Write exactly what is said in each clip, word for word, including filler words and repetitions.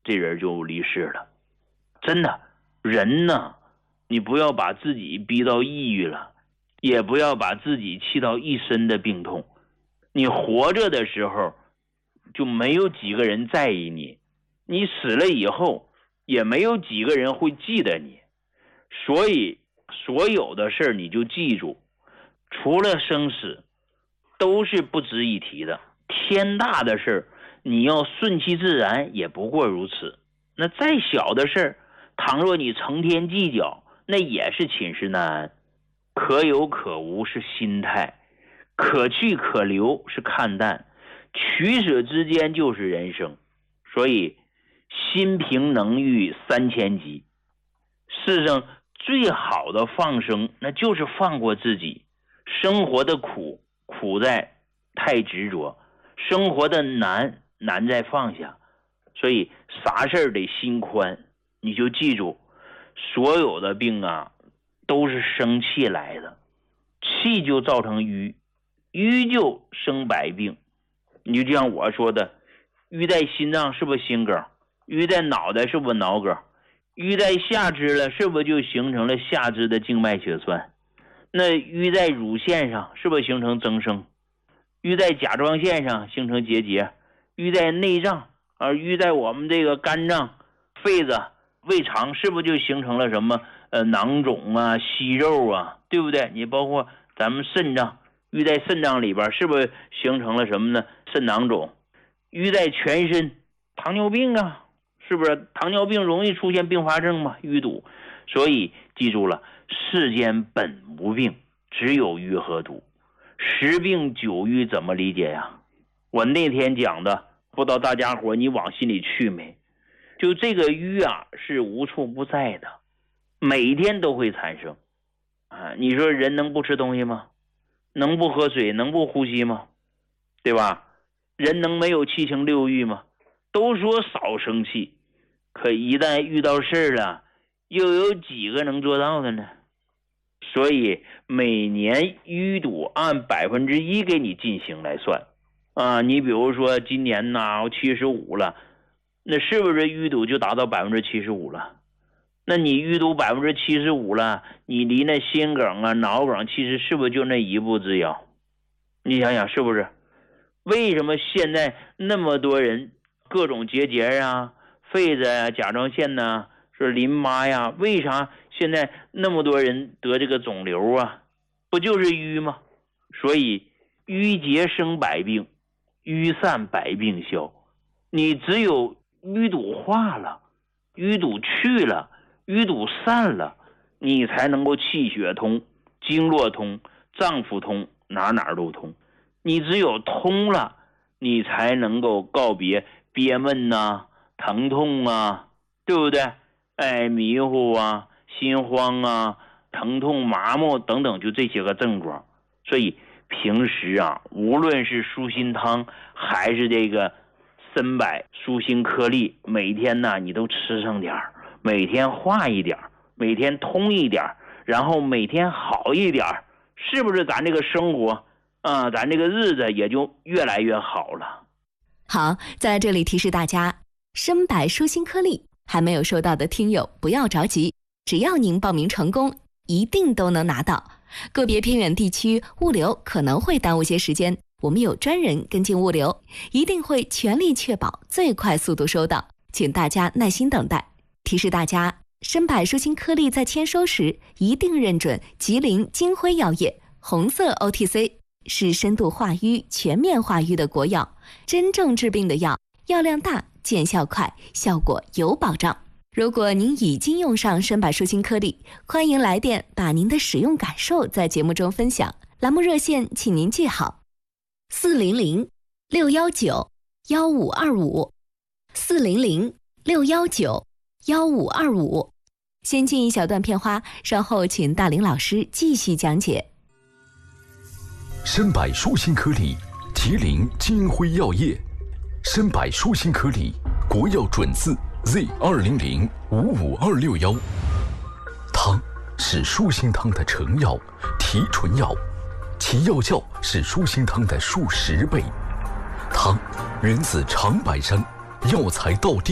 这人就离世了。真的，人呢，你不要把自己逼到抑郁了，也不要把自己气到一身的病痛。你活着的时候就没有几个人在意你，你死了以后也没有几个人会记得你。所以所有的事你就记住，除了生死都是不值一提的。天大的事你要顺其自然也不过如此。那再小的事倘若你成天计较，那也是寝食难安。可有可无是心态，可去可留是看淡，取舍之间就是人生。所以心平能御三千疾，世上最好的放生那就是放过自己。生活的苦苦在太执着，生活的难难在放下。所以啥事儿得心宽，你就记住，所有的病啊都是生气来的，气就造成瘀，瘀就生百病。你就像我说的，瘀在心脏是不是心梗，瘀在脑袋是不是脑梗，瘀在下肢了是不是就形成了下肢的静脉血栓，那瘀在乳腺上是不是形成增生，瘀在甲状腺上形成结节，瘀在内脏而淤在我们这个肝脏、肺子、胃肠是不是就形成了什么呃囊肿啊、息肉啊，对不对？你包括咱们肾脏，淤在肾脏里边是不是形成了什么呢？肾囊肿。淤在全身，糖尿病啊，是不是？糖尿病容易出现并发症嘛，淤堵。所以记住了，世间本无病，只有瘀和堵。十病九瘀怎么理解呀？我那天讲的，不知道大家伙你往心里去没？就这个瘀啊是无处不在的，每天都会产生啊。你说人能不吃东西吗？能不喝水？能不呼吸吗？对吧？人能没有七情六欲吗？都说少生气，可一旦遇到事了，又有几个能做到的呢？所以每年淤堵按百分之一给你进行来算啊。你比如说今年呢七十五了，那是不是淤堵就达到百分之七十五了？那你淤堵百分之七十五了，你离那心梗啊、脑梗其实是不是就那一步之遥？你想想是不是？为什么现在那么多人各种结节啊、肺子啊、甲状腺呐、是淋巴呀？为啥现在那么多人得这个肿瘤啊？不就是瘀吗？所以瘀结生百病，瘀散百病消。你只有淤堵化了，淤堵去了，淤堵散了，你才能够气血通、经络通、脏腑通，哪哪都通。你只有通了，你才能够告别憋闷啊、疼痛啊，对不对？哎，迷糊啊、心慌啊、疼痛、麻木等等，就这些个症状。所以平时啊，无论是舒心汤还是这个参柏舒心颗粒，每天呢你都吃上点儿，每天化一点，每天通一点，然后每天好一点，是不是咱这个生活啊，咱这个日子也就越来越好了。 好，在这里提示大家，参柏舒心颗粒还没有收到的听友不要着急，只要您报名成功，一定都能拿到。个别偏远地区物流可能会耽误些时间，我们有专人跟进物流，一定会全力确保最快速度收到，请大家耐心等待。提示大家，参柏舒心颗粒在签收时一定认准吉林金辉药业红色 O T C， 是深度化瘀、全面化瘀的国药，真正治病的药，药量大，见效快，效果有保障。如果您已经用上参柏舒心颗粒，欢迎来电把您的使用感受在节目中分享。栏目热线请您记好：四零零六幺九幺五二五，四零零六幺九幺五二五。先进一小段片花，稍后请大林老师继续讲解。 参柏舒心颗粒，吉林金辉药业。参柏舒心颗粒，国药准字 Z 二零零五五二六幺。汤是舒心汤的成药、提纯药，其药效是舒心汤的数十倍。汤源自长白山，药材道地，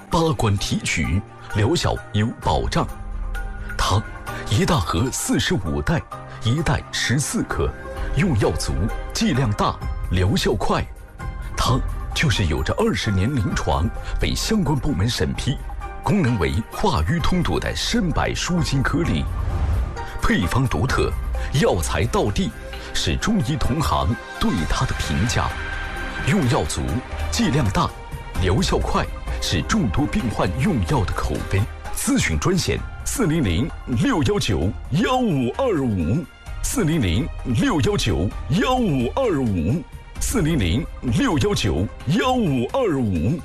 八关提取，疗效有保障。它一大盒四十五袋，一袋十四颗，用药足，剂量大，疗效快。它就是有着二十年临床，被相关部门审批，功能为化瘀通堵的参柏舒筋颗粒。配方独特，药材到地，是中医同行对它的评价。用药足，剂量大，疗效快，是众多病患用药的口碑。咨询专线：四零零六幺九幺五二五，四零零六幺九幺五二五，四零零六幺九幺五二五。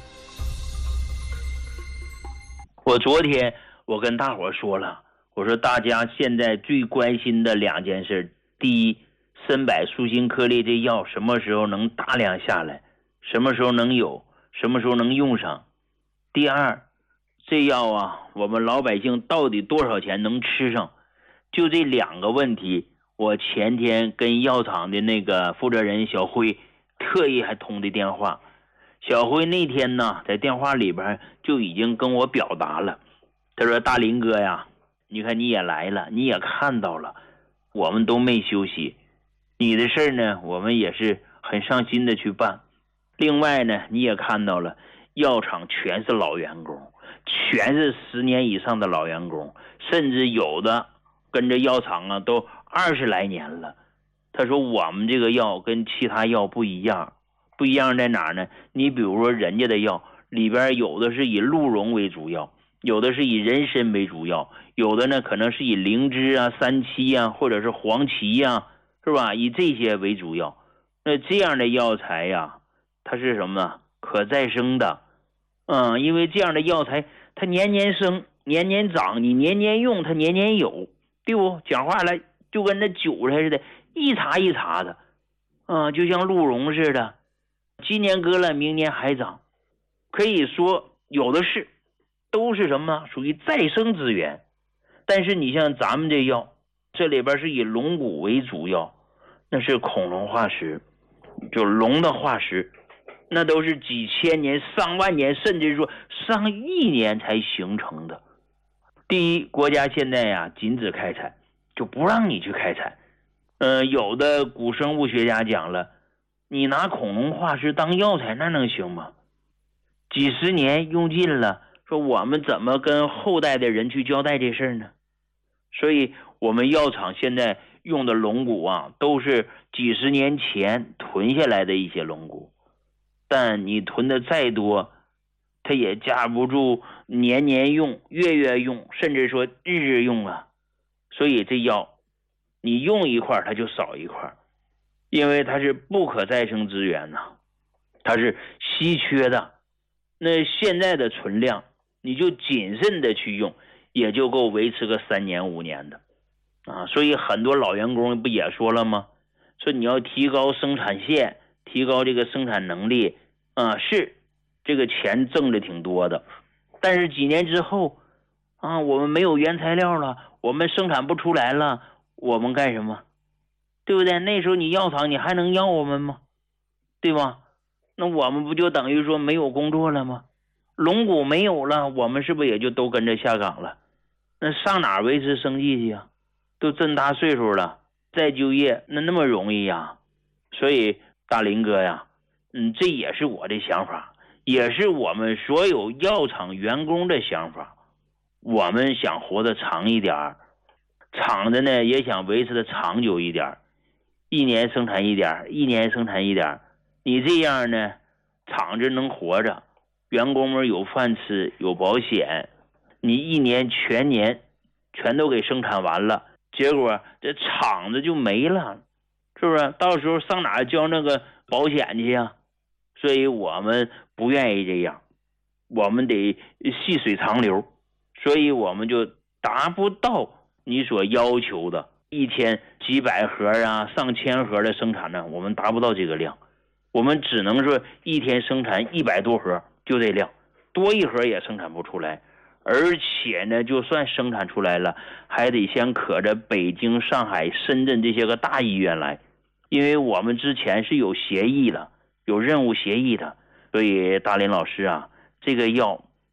我昨天我跟大伙说了，我说大家现在最关心的两件事，第一，参柏舒筋颗粒这药什么时候能大量下来，什么时候能有，什么时候能用上。第二，这药啊，我们老百姓到底多少钱能吃上？就这两个问题，我前天跟药厂的那个负责人小辉特意还通的电话。小辉那天呢，在电话里边就已经跟我表达了，他说：“大林哥呀，你看你也来了，你也看到了，我们都没休息。你的事呢，我们也是很上心的去办。另外呢，你也看到了，药厂全是老员工，全是十年以上的老员工，甚至有的跟着药厂啊都二十来年了。他说我们这个药跟其他药不一样，不一样在哪呢？你比如说人家的药里边有的是以鹿茸为主要，有的是以人参为主要，有的呢可能是以灵芝啊、三七啊，或者是黄芪啊，是吧？以这些为主要。那这样的药材呀，它是什么呢？可再生的。嗯，因为这样的药材它年年生，年年长，你年年用，它年年有，对不？讲话来就跟那韭菜似的，一茬一茬的。嗯，就像鹿茸似的，今年割了，明年还长。可以说有的是，都是什么？属于再生资源。但是你像咱们这药，这里边是以龙骨为主要，那是恐龙化石，就龙的化石，那都是几千年、上万年，甚至说上亿年才形成的。第一，国家现在呀禁止开采，就不让你去开采。呃，有的古生物学家讲了，你拿恐龙化石当药材，那能行吗？几十年用尽了，说我们怎么跟后代的人去交代这事儿呢？所以我们药厂现在用的龙骨啊，都是几十年前囤下来的一些龙骨，但你囤的再多，它也架不住年年用、月月用，甚至说日日用啊。所以这药你用一块它就少一块，因为它是不可再生资源呐、啊，它是稀缺的。那现在的存量你就谨慎的去用，也就够维持个三年五年的啊。所以很多老员工不也说了吗？说你要提高生产线，提高这个生产能力啊，是这个钱挣的挺多的，但是几年之后啊，我们没有原材料了，我们生产不出来了，我们干什么？对不对？那时候你药厂你还能要我们吗？对吧？那我们不就等于说没有工作了吗？龙骨没有了，我们是不是也就都跟着下岗了？那上哪维持生计去啊？都这么大岁数了，再就业那那么容易呀？所以大林哥呀，嗯，这也是我的想法，也是我们所有药厂员工的想法。我们想活得长一点，厂子呢也想维持的长久一点，一年生产一点，一年生产一点。你这样呢，厂子能活着，员工们有饭吃，有保险。你一年全年全都给生产完了，结果这厂子就没了，是不是？到时候上哪交那个保险去呀？所以我们不愿意这样，我们得细水长流，所以我们就达不到你所要求的一天几百盒啊、上千盒的生产呢，我们达不到这个量。我们只能说一天生产一百多盒，就这量，多一盒也生产不出来。而且呢，就算生产出来了，还得先可着北京、上海、深圳这些个大医院来，因为我们之前是有协议的，有任务协议的。所以大林老师啊，这个药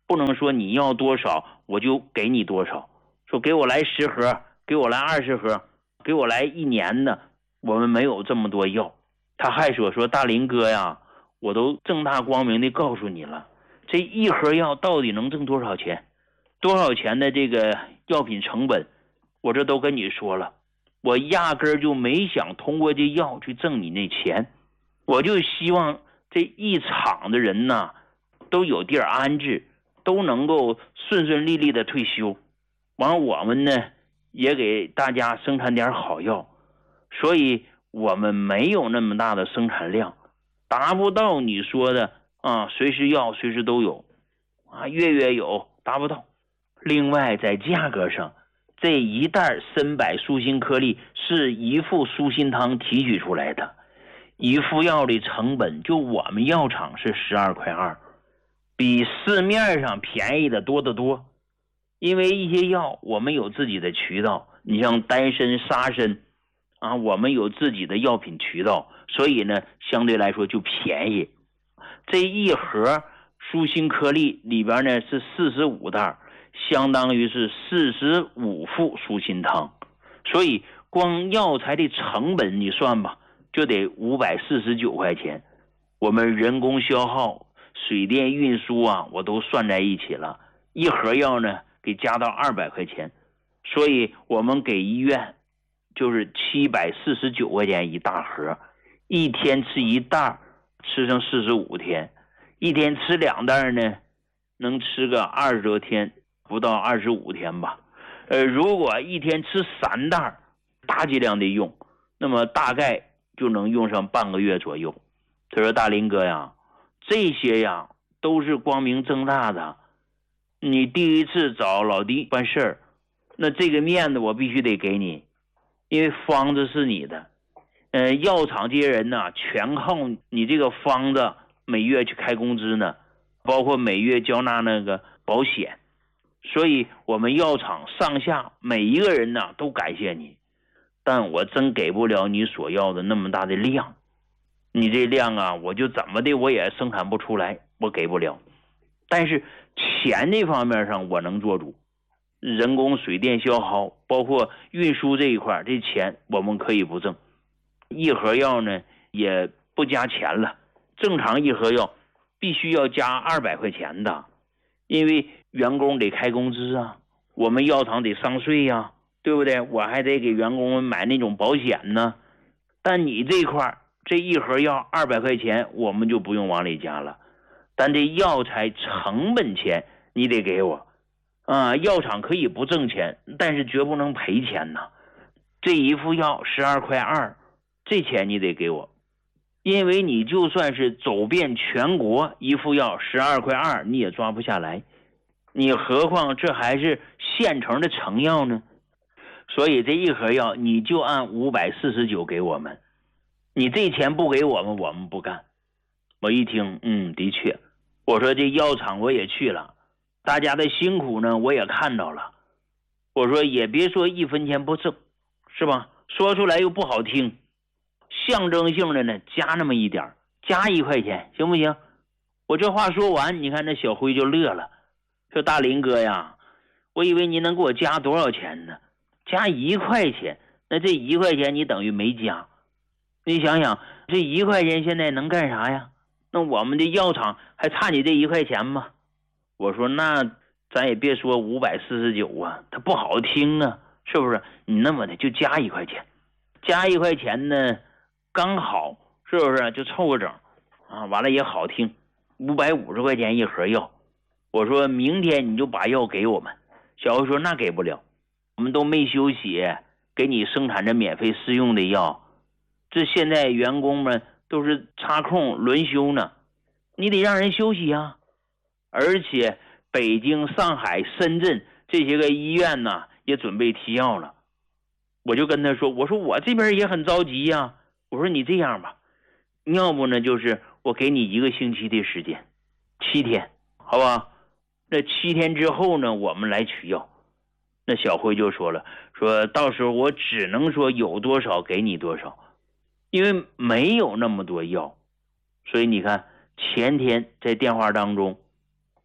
不能说你要多少我就给你多少，说给我来十盒，给我来二十盒，给我来一年的，我们没有这么多药。他还说说大林哥呀，我都正大光明的告诉你了，这一盒药到底能挣多少钱，多少钱的这个药品成本，我这都跟你说了，我压根儿就没想通过这药去挣你那钱，我就希望这一场的人呢都有地儿安置，都能够顺顺利利的退休，完我们呢也给大家生产点好药，所以我们没有那么大的生产量，达不到你说的啊，随时要随时都有啊，月月有，达不到。另外在价格上，这一袋参柏舒心颗粒是一副舒心汤提取出来的，一副药的成本就我们药厂是十二块二，比市面上便宜的多得多。因为一些药我们有自己的渠道，你像丹参、沙参啊，我们有自己的药品渠道，所以呢相对来说就便宜。这一盒舒心颗粒里边呢是四十五袋，相当于是四十五副舒心汤，所以光药材的成本你算吧，就得五百四十九块钱。我们人工消耗、水电运输啊，我都算在一起了，一盒药呢给加到二百块钱，所以我们给医院就是七百四十九块钱一大盒，一天吃一袋，吃上四十五天，一天吃两袋呢，能吃个二十多天，不到二十五天吧。呃，如果一天吃三袋，大剂量的用，那么大概就能用上半个月左右。他说大林哥呀，这些呀都是光明正大的，你第一次找老弟办事儿，那这个面子我必须得给你，因为方子是你的，呃，药厂这些人呢，全靠你这个方子每月去开工资呢，包括每月交纳那个保险，所以我们药厂上下每一个人呢都感谢你，但我真给不了你所要的那么大的量，你这量啊，我就怎么的我也生产不出来，我给不了。但是钱这方面上我能做主，人工水电消耗包括运输这一块，这钱我们可以不挣，一盒药呢也不加钱了，正常一盒药必须要加二百块钱的，因为员工得开工资啊，我们药厂得上税呀、啊，对不对？我还得给员工们买那种保险呢。但你这块这一盒药二百块钱我们就不用往里加了，但这药材成本钱你得给我啊，药厂可以不挣钱，但是绝不能赔钱呐。这一副药十二块二，这钱你得给我，因为你就算是走遍全国，一副药十二块二你也抓不下来，你何况这还是现成的成药呢？所以这一盒药你就按五百四十九给我们，你这钱不给我们，我们不干。我一听，嗯，的确，我说这药厂我也去了，大家的辛苦呢我也看到了，我说也别说一分钱不挣，是吧？说出来又不好听，象征性的呢加那么一点，加一块钱行不行？我这话说完，你看那小辉就乐了，说大林哥呀，我以为你能给我加多少钱呢？加一块钱，那这一块钱你等于没加。你想想这一块钱现在能干啥呀？那我们的药厂还差你这一块钱吗？我说那咱也别说五百四十九啊，它不好听啊，是不是？你那么的就加一块钱，加一块钱呢刚好，是不是就凑个整啊？完了也好听，五百五十块钱一盒药。我说明天你就把药给我们。小辉说那给不了，我们都没休息，给你生产着免费试用的药，这现在员工们都是插空轮休呢，你得让人休息啊。而且北京、上海、深圳这些个医院呢也准备提药了。我就跟他说，我说我这边也很着急呀、啊。我说你这样吧，要不呢就是我给你一个星期的时间，七天，好吧？那七天之后呢，我们来取药。那小辉就说了，说到时候我只能说有多少给你多少，因为没有那么多药。所以你看前天在电话当中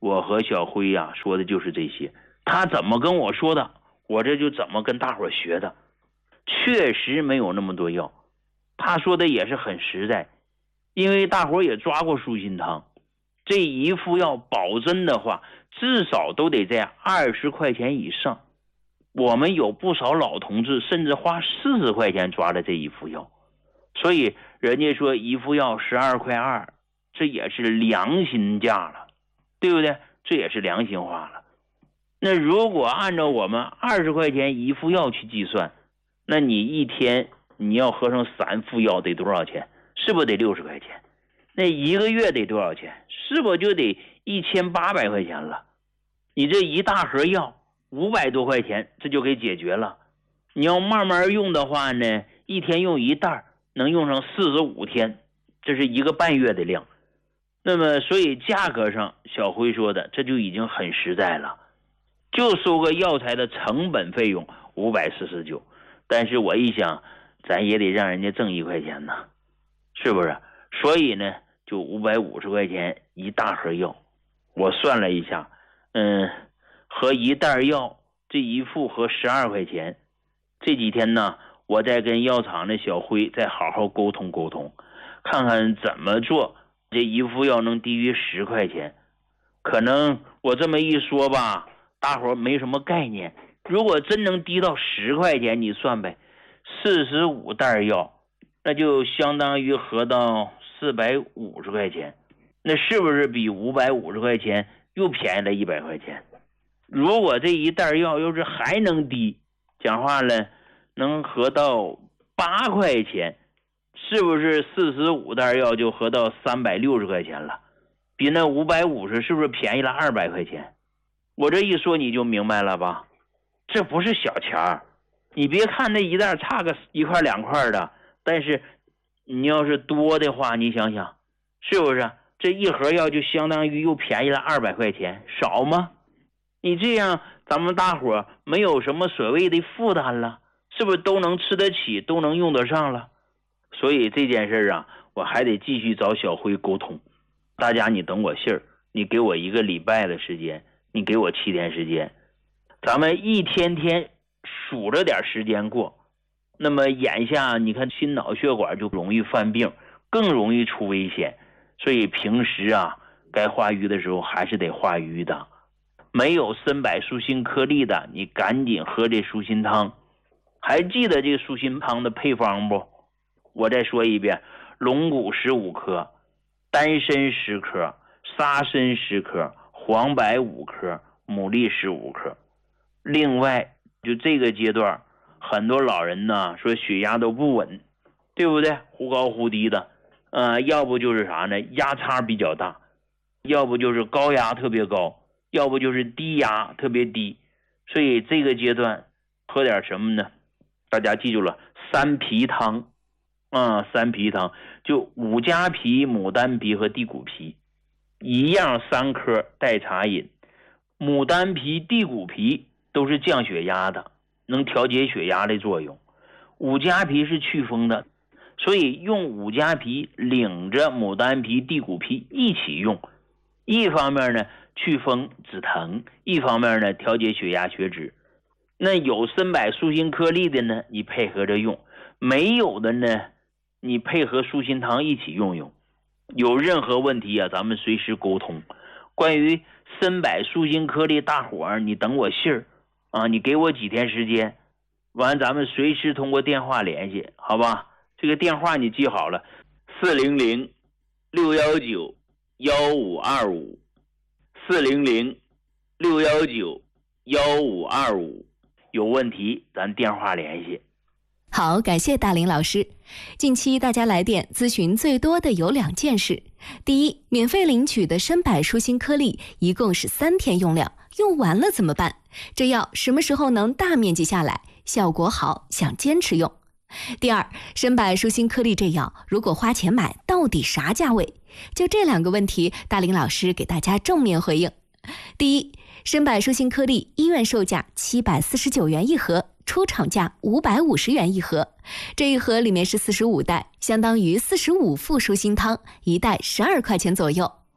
我和小辉呀、啊、说的就是这些，他怎么跟我说的，我这就怎么跟大伙学的。确实没有那么多药，他说的也是很实在，因为大伙也抓过舒心汤，这一副药保真的话至少都得在二十块钱以上。我们有不少老同志甚至花四十块钱抓了这一副药，所以人家说一副药十二块二，这也是良心价了，对不对？这也是良心话了。那如果按照我们二十块钱一副药去计算，那你一天你要喝上三副药得多少钱？是不是得六十块钱？那一个月得多少钱？是不是就得一千八百块钱了？你这一大盒药五百多块钱，这就给解决了。你要慢慢用的话呢，一天用一袋，能用上四十五天，这是一个半月的量。那么所以价格上小辉说的这就已经很实在了，就收个药材的成本费用五百四十九，但是我一想咱也得让人家挣一块钱呢，是不是？所以呢就五百五十块钱一大盒药。我算了一下，嗯，和一袋药这一副合十二块钱。这几天呢我再跟药厂的小辉再好好沟通沟通，看看怎么做这一副药能低于十块钱。可能我这么一说吧，大伙没什么概念，如果真能低到十块钱，你算呗，四十五袋药，那就相当于合到四百五十块钱，那是不是比五百五十块钱又便宜了一百块钱？如果这一袋药要是还能低，讲话了能合到八块钱，是不是四十五袋药就合到三百六十块钱了？比那五百五十是不是便宜了二百块钱？我这一说你就明白了吧？这不是小钱儿，你别看那一袋差个一块两块的，但是你要是多的话，你想想是不是这一盒药就相当于又便宜了二百块钱，少吗？你这样咱们大伙没有什么所谓的负担了，是不是都能吃得起，都能用得上了？所以这件事啊我还得继续找小辉沟通。大家你等我信儿，你给我一个礼拜的时间，你给我七天时间，咱们一天天数着点时间过。那么眼下你看心脑血管就容易犯病，更容易出危险，所以平时啊该化瘀的时候还是得化瘀的。没有参柏舒心颗粒的，你赶紧喝这舒心汤。还记得这个舒心汤的配方不？我再说一遍，龙骨十五克，丹参十克，沙参十克，黄柏五克，牡蛎十五克。另外就这个阶段很多老人呢说血压都不稳，对不对？忽高忽低的，呃，要不就是啥呢？压差比较大，要不就是高压特别高，要不就是低压特别低。所以这个阶段喝点什么呢？大家记住了，三皮汤啊，三皮汤就五加皮、牡丹皮和地骨皮，一样三颗代茶饮。牡丹皮、地骨皮都是降血压的，能调节血压的作用。五加皮是祛风的，所以用五加皮领着牡丹皮、地骨皮一起用，一方面呢祛风止疼，一方面呢调节血压血脂。那有参柏舒心颗粒的呢，你配合着用；没有的呢，你配合舒心汤一起用用。有任何问题啊，咱们随时沟通。关于参柏舒心颗粒，大伙儿你等我信儿啊，你给我几天时间，完咱们随时通过电话联系，好吧？这个电话你记好了，四零零六幺九幺五二五，四零零六幺九幺五二五。有问题咱电话联系。 好，感谢大林老师。近期大家来电咨询最多的有两件事。第一，免费领取的参柏舒心颗粒一共是三天用量，用完了怎么办？这药什么时候能大面积下来？效果好，想坚持用。第二，参柏舒心颗粒这药如果花钱买，到底啥价位？就这两个问题，大林老师给大家正面回应。第一，参柏舒心颗粒医院售价七百四十九元一盒，出厂价五百五十元一盒。这一盒里面是四十五袋，相当于四十五副舒心汤，一袋十二块钱左右。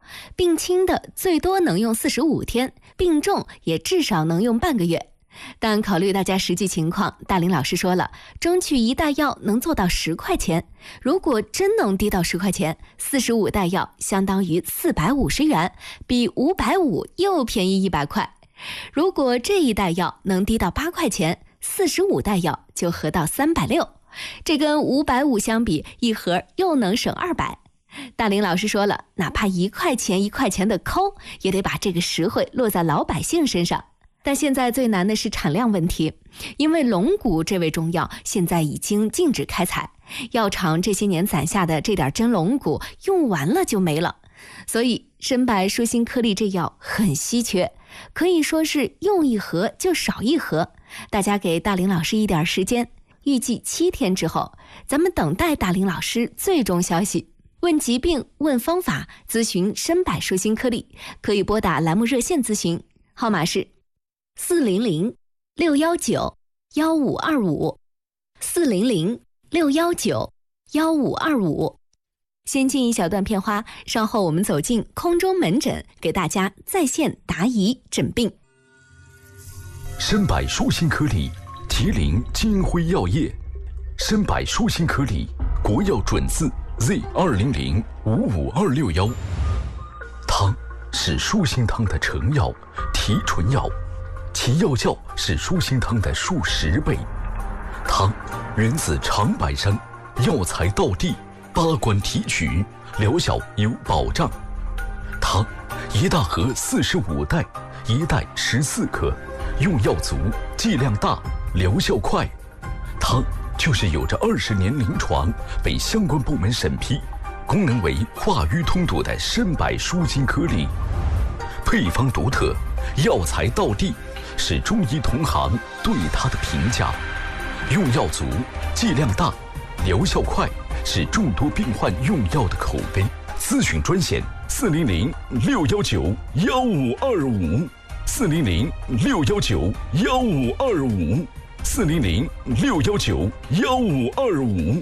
病轻的最多能用四十五天，病重也至少能用半个月。但考虑大家实际情况，大林老师说了，争取一袋药能做到十块钱。如果真能低到十块钱，四十五袋药相当于四百五十元，比五百五又便宜一百块。如果这一袋药能低到八块钱，四十五袋药就合到三百六，这跟五百五相比，一盒又能省二百。大林老师说了，哪怕一块钱一块钱的抠，也得把这个实惠落在老百姓身上。但现在最难的是产量问题，因为龙骨这味中药现在已经禁止开采，药厂这些年攒下的这点真龙骨用完了就没了，所以参柏舒心颗粒这药很稀缺，可以说是用一盒就少一盒。大家给大林老师一点时间，预计七天之后，咱们等待大林老师最终消息。问疾病、问方法、咨询参柏舒心颗粒，可以拨打栏目热线咨询，号码是四零零六幺九幺五二五，四零零六幺九幺五二五。先进一小段片花，稍后我们走进空中门诊，给大家在线答疑诊病。 参柏舒心颗粒，吉林金辉药业。参柏舒心颗粒，国药准字 Z 二零零五五二六幺。汤是舒心汤的成药、提纯药，其药效是舒心汤的数十倍。汤源自长白山，药材到地，八关提取，疗效有保障。汤一大盒四十五袋，一袋十四克，用药足，剂量大，疗效快。汤就是有着二十年临床，被相关部门审批，功能为化瘀通堵的参柏舒心颗粒。配方独特，药材到地，是中医同行对它的评价。用药足，剂量大，疗效快，是众多病患用药的口碑。咨询专线四零零六幺九幺五二五，四零零六幺九幺五二五，四零零六幺九幺五二五。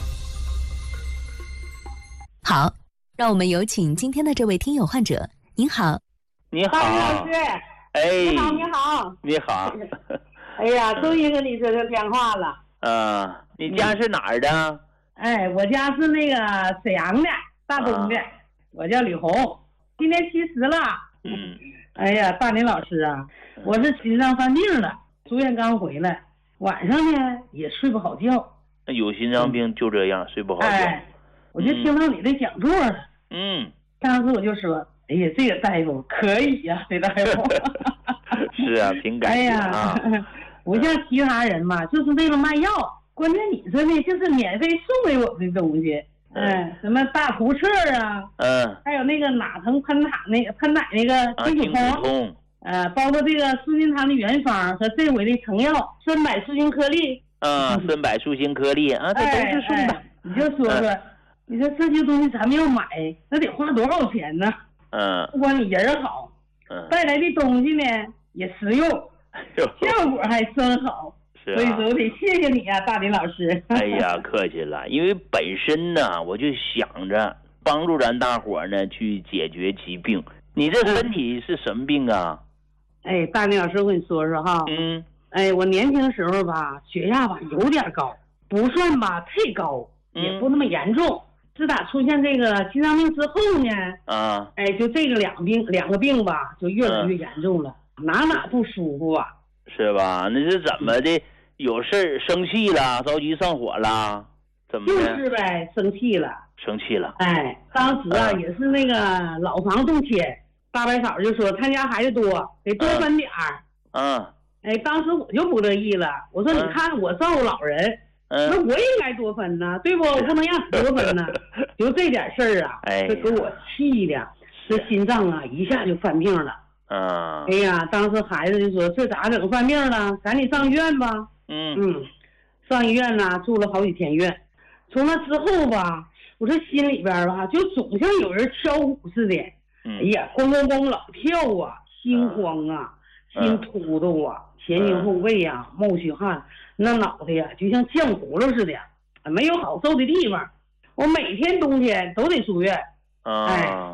好，让我们有请今天的这位听友患者。您好。 你好， 大林老师。 哎， 你好，你好， 你好。 哎呀，终于跟你说这电话了。 嗯，你家是哪儿的？ 哎，我家是那个沈阳的，大东的，啊、我叫李红，今年七十了。 嗯。 哎呀，大林老师啊，我是心脏犯病了，住院刚回来，晚上呢也睡不好觉。 有心脏病就这样，睡不好觉。 哎，我就听到你的讲座了。 嗯。 当时我就说。哎呀，这个大夫可以呀、啊，这大夫。 是啊，挺感谢啊。 哎呀，不像其他人嘛，就是为了卖药。关键你说呢，就是免费送给我们的东西。嗯、呃，什么大图册啊，嗯，还有那个哪疼喷塔那个喷奶那个金属通，呃，包括这个舒心汤的原方和这回的成药参柏舒心颗粒。 嗯，参柏舒心颗粒啊，这都是送的。 哎哎、你就说说，嗯、你说这些东西咱们要买，那得花多少钱呢？ 嗯， 不管你人好，嗯，带来的东西呢也实用，效果还真好，是啊、所以说我得谢谢你啊，大林老师。 哎呀，客气了，因为本身呢，我就想着帮助咱大伙呢去解决疾病。你这身体是什么病啊？ 哎，大林老师，我跟你说说哈， 嗯， 哎，我年轻时候吧，血压吧有点高，不算吧太高，也不那么严重。嗯，自打出现这个心脏病之后呢，啊，哎，就这个两病两个病吧，就越来越严重了，嗯、哪哪不舒服啊？ 是吧？那是怎么的？有事儿生气了，着急上火了，怎么的？ 就是呗，生气了， 生气了。 哎，当时啊，嗯、也是那个老房动迁，大白嫂就说他家孩子多，得多分点儿。嗯。哎，当时我就不乐意了，我说、嗯、你看我照顾老人。嗯，那我也应该多分呢，对不？我不能让你多分呢。就这点事儿啊，哎，这给我气的，这心脏啊一下就犯病了。嗯，哎呀，当时孩子就说这咋整犯病了？赶紧上医院吧。嗯嗯，上医院呢，住了好几天院。从那之后吧，我这心里边吧，就总像有人敲鼓似的。嗯，哎呀，咣咣咣老跳啊，心慌啊，嗯、心突突啊，前倾后背啊，冒虚汗。那脑袋呀，就像浆葫芦似的，没有好受的地方。我每天冬天都得住院，啊、哎，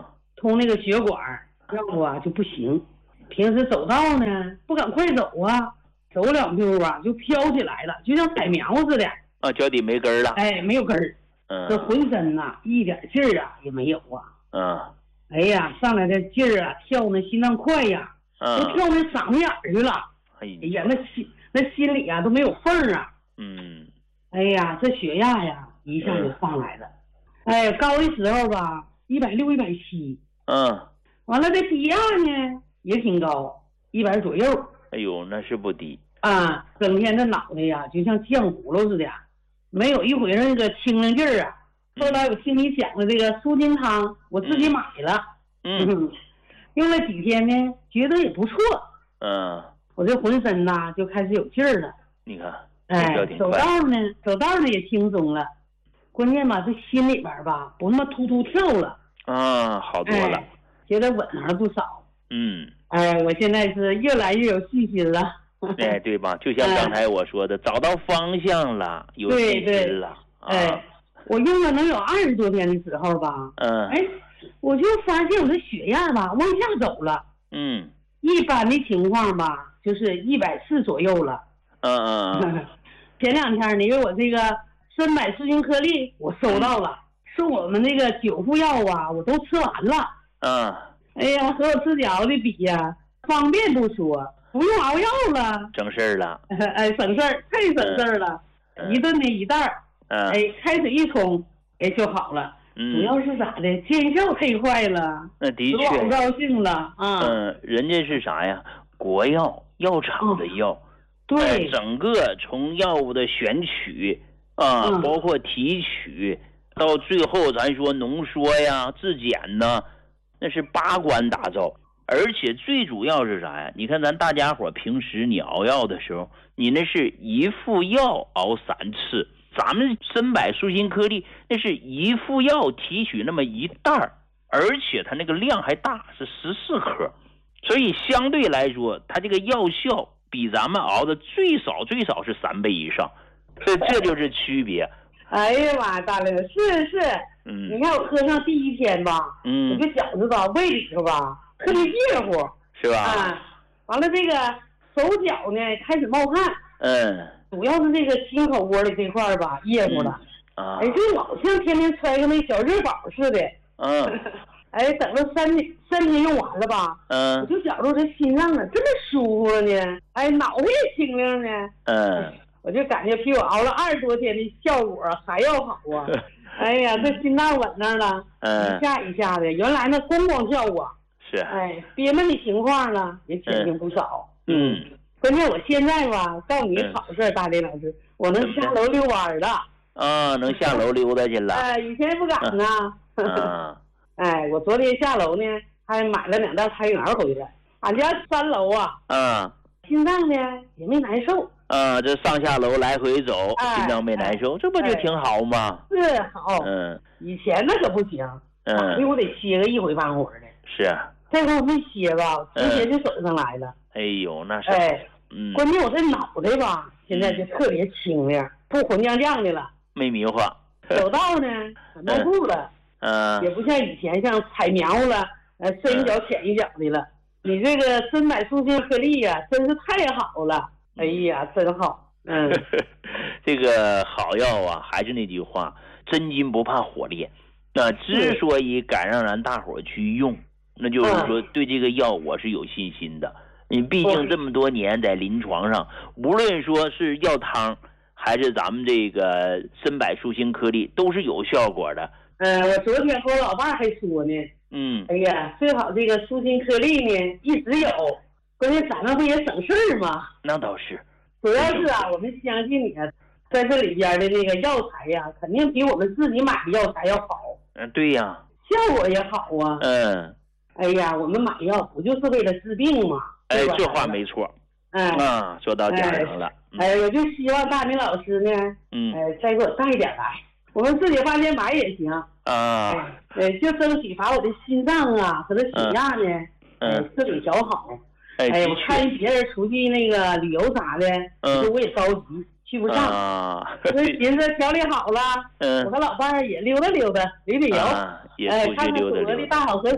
通那个血管，要不啊就不行。平时走道呢不敢快走啊，走两步啊就飘起来了，就像踩苗似的。 啊，脚底没根了。 哎，没有根儿。 嗯。 这浑身呐、啊、一点劲儿啊也没有啊。 嗯。 哎呀，上来的劲儿啊，跳那心脏快呀， 嗯、 都跳那嗓子眼儿去了。哎呀，那心那心里啊都没有缝儿啊。 嗯。 哎呀，这血压呀一下就上来了。嗯、哎，高的时候吧，一百六、一百七。 嗯。 完了，这低压呢也挺高，一百左右。 哎呦，那是不低。 啊，整天这脑袋呀就像浆葫芦似的，没有一回那个清灵劲儿啊。后来我听你讲的这个舒筋汤，我自己买了， 嗯， 嗯用了几天呢，觉得也不错， 嗯， 我这浑身呐就开始有劲儿了。 你看， 哎，走道呢，走道呢也轻松了，关键吧，这心里边吧不那么突突跳了， 啊，好多了， 哎、觉得稳了不少。 嗯， 哎，我现在是越来越有信心了。 哎，对吧？就像刚才我说的，哎、找到方向了，有信心了。 哎、啊，我用了能有二十多天的时候吧。 嗯。 哎，我就发现我的血压吧往下走了。 嗯。 一般的情况吧，就是一百四左右了。 嗯嗯嗯。 前两天呢，因为我这个参柏舒筋颗粒我收到了，送、嗯、我们那个九副药啊，我都吃完了。 嗯。 哎呀，和我自己熬的比呀、啊，方便不说。不用熬药了， 省事儿了。 哎，省事儿，太省事儿了。嗯、一顿的一袋儿， 嗯、 哎，开水一冲，哎就好了。 嗯， 主要是咋的，见效太快了。 那的确。 老高兴了啊。 嗯，人家是啥呀？国药药厂的药。 嗯、对、 呃。整个从药物的选取啊， 嗯、 包括提取，到最后咱说浓缩呀、质检呢，那是八关打造。而且最主要是啥呀？你看咱大家伙平时你熬药的时候，你那是一副药熬三次，咱们参柏舒筋颗粒那是一副药提取那么一袋儿，而且它那个量还大，是十四颗，所以相对来说，它这个药效比咱们熬的最少最少是三倍以上，所以这就是区别。 哎呀妈，大玲是是， 嗯， 你看我喝上第一天吧， 嗯， 我就觉着吧，胃里头吧。特别热乎， 是吧？ 啊，完了这个手脚呢开始冒汗， 嗯， 主要是这个心口窝的这块儿吧热乎了， 嗯、啊， 哎，就老像天天揣个那小热宝似的， 嗯， 哎，等了三天三天用完了吧， 嗯， 我就觉着这心脏啊这么舒服了呢，哎，脑袋也清亮呢， 嗯， 我就感觉比我熬了二十多天的效果还要好啊。哎呀，这心脏稳那了， 嗯， 一下一下的，原来那咣咣跳啊。 是， 哎，憋闷的情况呢也减轻不少。 嗯， 关键我现在吧，告诉你好事儿，大林老师，我能下楼遛弯了。 啊，能下楼溜达去了。 哎，以前不敢呢。 嗯。 哎，我昨天下楼呢，还买了两袋菜园回来。俺家三楼啊。 嗯。 心脏呢也没难受。 啊，这上下楼来回走， 哎、 心脏没难受， 哎、 这不就挺好吗？ 是好。 嗯。 以前那可不行。 嗯。 哎，我得歇个一回半会儿的。 是。 这回我没歇吧，直接就走上来了。 哎呦，那是。 哎， 嗯。 关键我这脑袋吧，现在就特别清亮，不混浆浆的了。 没迷糊。 走道呢，很多步了。 嗯。 也不像以前像踩苗了，呃，深一脚浅一脚的了。你这个参柏舒筋颗粒呀，真是太好了。哎呀，真好。嗯。 这个好药啊，还是那句话，真金不怕火炼。那之所以敢让咱大伙去用，那就是说对这个药我是有信心的。你毕竟这么多年在临床上，无论说是药汤还是咱们这个参柏舒筋颗粒，都是有效果的。 呃，我昨天和我老伴还说呢， 嗯， 哎呀，最好这个舒筋颗粒呢一直有，关键咱们不也省事儿吗？ 那倒是。 主要是啊，我们相信你啊，在这里边的那个药材呀，肯定比我们自己买的药材要好。 嗯，对呀， 效果也好啊。 嗯， 哎呀，我们买药不就是为了治病吗？ 哎，这话没错。 哎， 啊，说到点上了。 哎，哎我就希望大明老师呢， 嗯， 哎，再给我带点来，我们自己花钱买也行。 啊， 哎，就争取把我的心脏啊和这血压呢， 嗯， 自己调好。 哎， 哎，我看别人出去那个旅游啥的， 嗯， 我也着急。去不上， 啊， 我寻思调理好了， 嗯， 我和老伴儿也溜达溜达，旅旅游， 啊、也哎， 出去溜达溜达， 看看祖国的大好河山，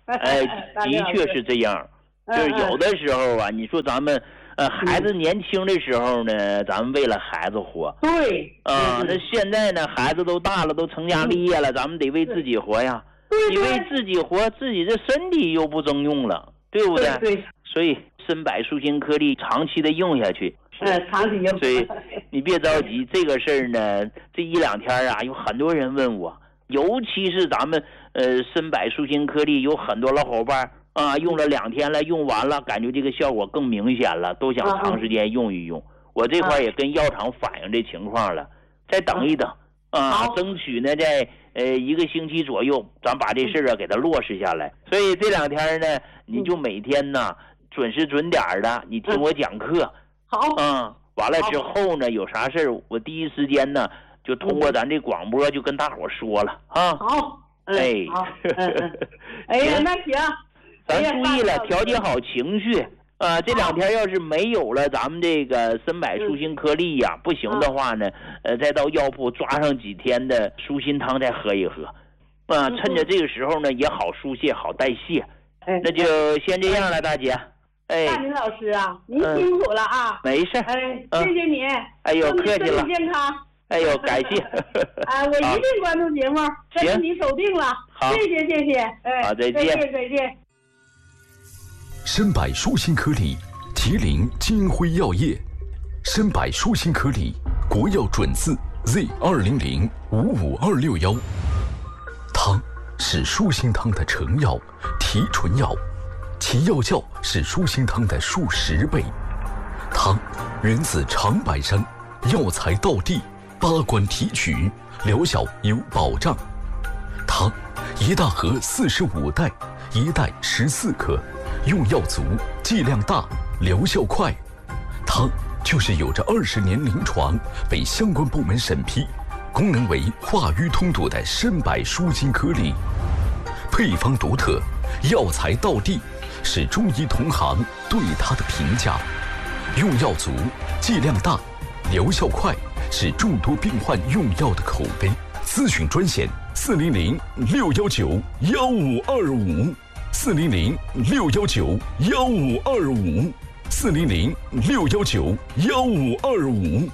哎，的确是这样。就是有的时候啊，你说咱们呃孩子年轻的时候呢，咱们为了孩子活。 对。 啊，那现在呢，孩子都大了，都成家立业了，咱们得为自己活呀。你为自己活，自己的身体又不争用了，对不对？ 对。 所以参柏舒心颗粒长期的用下去。 嗯，长期用。 所以你别着急，这个事儿呢，这一两天啊，有很多人问我，尤其是咱们呃参柏舒心颗粒，有很多老伙伴啊，用了两天了，用完了，感觉这个效果更明显了，都想长时间用一用。啊、我这块也跟药厂反映这情况了，再等一等啊，争取呢在呃一个星期左右，咱把这事儿啊给它落实下来。所以这两天呢，你就每天呢准时准点的，你听我讲课。 好。 嗯，完了之后呢，有啥事儿我第一时间呢就通过咱这广播就跟大伙说了啊。 好。 嗯、哎。 好。嗯嗯。哎呀，那行。 咱注意了，调节好情绪啊、呃！这两天要是没有了咱们这个参柏舒心颗粒呀、啊，不行的话呢，呃，再到药铺抓上几天的舒心汤再喝一喝，啊、呃，趁着这个时候呢也好疏泄好代谢。 哎， 那就先这样了，大姐。哎， 大林老师啊，您辛苦了啊！ 没事。 哎，谢谢您。 哎呦，客气了。 身体健康。 哎呦，感谢。 啊，我一定关注节目，这是你守定了。 好， 谢谢谢谢。哎， 好，再见再见再见。 参柏舒心颗粒，麒麟金辉药业。参柏舒心颗粒，国药准字 Z 二零零五五二六幺。汤是舒心汤的成药、提纯药，其药效是舒心汤的数十倍。汤源自长白山，药材到地，八关提取，疗效有保障。汤一大盒四十五袋，一袋十四克。用药足，剂量大，疗效快。汤就是有着二十年临床，被相关部门审批，功能为化瘀通堵的参柏舒心颗粒。配方独特，药材到地，是中医同行对它的评价。用药足，剂量大，疗效快，是众多病患用药的口碑。咨询专线：四零零六幺九幺五二五。四零零六幺九幺五二五，四零零六幺九幺五二五。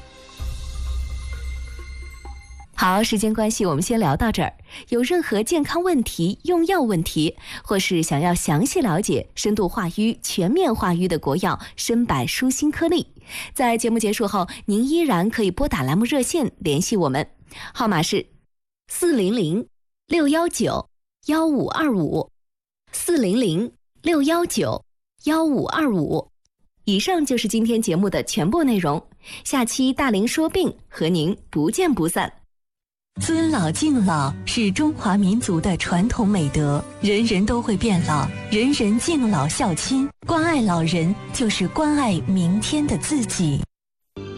好，时间关系，我们先聊到这儿。有任何健康问题、用药问题，或是想要详细了解深度化瘀、全面化瘀的国药参柏舒心颗粒，在节目结束后，您依然可以拨打栏目热线联系我们，号码是四零零六幺九幺五二五。四零零六幺九幺五二五。以上就是今天节目的全部内容，下期大龄说病和您不见不散。 尊老敬老是中华民族的传统美德，人人都会变老，人人敬老孝亲，关爱老人就是关爱明天的自己。